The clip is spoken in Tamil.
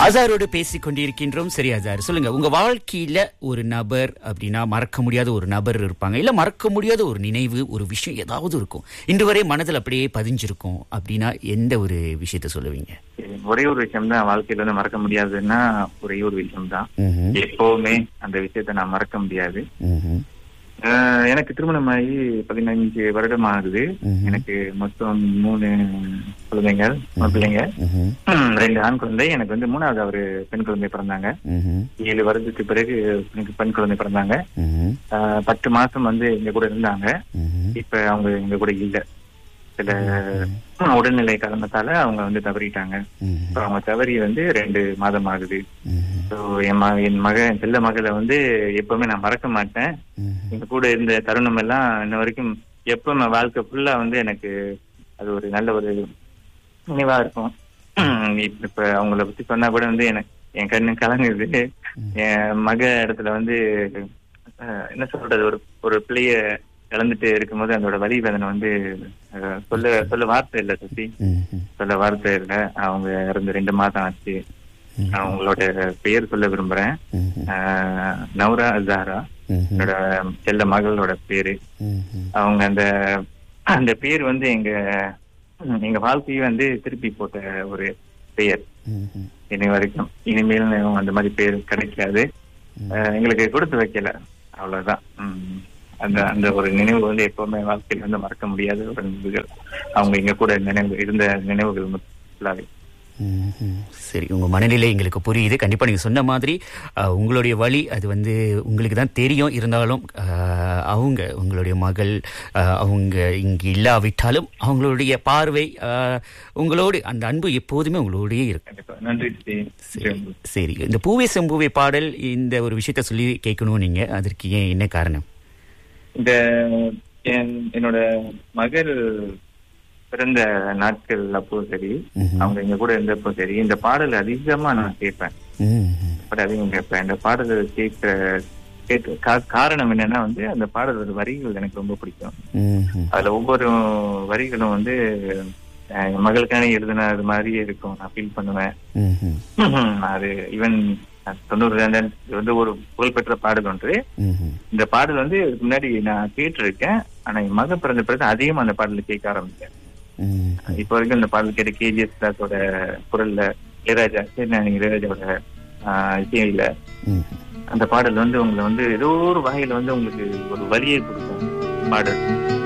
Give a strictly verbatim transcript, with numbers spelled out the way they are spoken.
அசாரோடு பேசிக் கொண்டிருக்கின்றோம். சரி அசார், சொல்லுங்க, உங்க வாழ்க்கையில ஒரு நபர் அப்படின்னா மறக்க முடியாத ஒரு நபர் இருப்பாங்க, இல்ல மறக்க முடியாத ஒரு நினைவு, ஒரு விஷயம் ஏதாவது இருக்கும், இன்று வரை மனதில் அப்படியே பதிஞ்சிருக்கும் அப்படின்னா எந்த ஒரு விஷயத்த சொல்லுவீங்க? ஒரே ஒரு விஷயம் தான் வாழ்க்கையில வந்து மறக்க முடியாதுன்னா, ஒரே ஒரு விஷயம் தான். எப்பவுமே அந்த விஷயத்த நான் மறக்க முடியாது. எனக்கு திருமணமாகி பதினைஞ்சு வருடம் ஆகுது. எனக்கு மொத்தம் மூணு குழந்தைகள், பிள்ளைங்க, ரெண்டு ஆண் குழந்தை. எனக்கு வந்து மூணாவது அவரு பெண் குழந்தை பிறந்தாங்க. ஏழு வருடத்துக்கு பிறகு எனக்கு பெண் குழந்தை பிறந்தாங்க. பத்து மாசம் வந்து எங்க கூட இருந்தாங்க. இப்ப அவங்க எங்க கூட இல்ல. சில உடல்நிலை காரணத்தால அவங்க வந்து தவறிட்டாங்க. அவங்க தவறி வந்து ரெண்டு மாதம் ஆகுது. என் மக என் செல்ல மகளை வந்து எப்பவுமே நான் மறக்க மாட்டேன். எங்க கூட இருந்த தருணம் எல்லாம் இன்ன வரைக்கும் எப்பவுமே வாழ்க்கை ஃபுல்லா வந்து எனக்கு அது ஒரு நல்ல ஒரு நினைவா இருக்கும். இப்ப அவங்கள பத்தி சொன்னா கூட வந்து எனக்கு என் கண்ணு கலங்குது. என் மக இடத்துல வந்து என்ன சொல்றது, ஒரு ஒரு பிள்ளைய இழந்துட்டு இருக்கும்போது அதோட வலி வேதனை வந்து சொல்ல சொல்ல வார்த்தை இல்லை சசி, சொல்ல வார்த்தை இல்லை. அவங்க இறந்து ரெண்டு மாதம் ஆச்சு. அவங்களோட பெயர் சொல்ல விரும்புறேன். நௌரா அசாரா என்னோட செல்ல மகளோட பேரு. அவங்க அந்த அந்த பேர் வந்து எங்க எங்க வாழ்க்கையை வந்து திருப்பி போட்ட ஒரு பெயர். இனி வரைக்கும் இனிமேல் அந்த மாதிரி பேர் கிடைக்காது, எங்களுக்கு கொடுத்து வைக்கல, அவ்வளவுதான். அந்த அந்த ஒரு நினைவு வந்து எப்பவுமே வாழ்க்கையில் வந்து மறக்க முடியாத ஒரு நினைவுகள். அவங்க எங்க கூட நினைவு இருந்த நினைவுகள் ஃபுல்லாவே. சரி, உங்க மனநிலை எங்களுக்கு புரியுது. கண்டிப்பா நீங்க சொன்ன மாதிரி உங்களுடைய வழி அது வந்து உங்களுக்கு தான் தெரியும். இருந்தாலும் அவங்க உங்களுடைய மகள் அவங்க இங்கு இல்லாவிட்டாலும் அவங்களுடைய பார்வை உங்களோடு, அந்த அன்பு எப்போதுமே உங்களோடயே இருக்கு. நன்றி. சரி, இந்த பூவே செம்பூவே பாடல் இந்த ஒரு விஷயத்த சொல்லி கேட்கணும் நீங்க, அதற்கு ஏன், என்ன காரணம்? இந்த என்னோட மகள் பிறந்த நாட்கள் அப்போ சரி, அவங்க எங்க கூட இருந்தப்போ சரி, இந்த பாடல் அதிகமா நான் கேட்பேன். அதிகம் கேட்பேன் இந்த பாடல் கேட்க கேட்க காரணம் என்னன்னா வந்து அந்த பாடலோட வரிகள் எனக்கு ரொம்ப பிடிக்கும். அதுல ஒவ்வொரு வரிகளும் வந்து என் மகளுக்கான எழுதுனது மாதிரியே இருக்கும். நான் ஃபீல் பண்ணுவேன். அது ஈவன் தொண்ணூறு வந்து ஒரு புகழ்பெற்ற பாடல் ஒன்று. இந்த பாடல் வந்து முன்னாடி நான் கேட்டிருக்கேன். ஆனா என் மக பிறந்த பிறகு அதிகமா அந்த பாடல கேட்க ஆரம்பிச்சேன். இப்ப வரைக்கும் இந்த பாடல் கேட்ட கேஜிஎஸ் தாஸோட குரல்ல, இளையராஜா இளையராஜாவோட இசையில அந்த பாடல் வந்து உங்களை வந்து ஏதோ ஒரு வகையில வந்து உங்களுக்கு ஒரு வலியை கொடுக்கும் பாடல்.